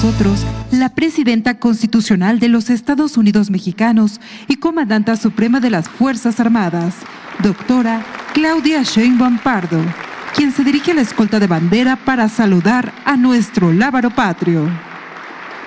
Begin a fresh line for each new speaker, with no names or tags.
nosotros la presidenta constitucional de los Estados Unidos mexicanos y comandanta suprema de las Fuerzas Armadas, doctora Claudia Sheinbaum Pardo, quien se dirige a la escolta de bandera para saludar a nuestro lábaro patrio.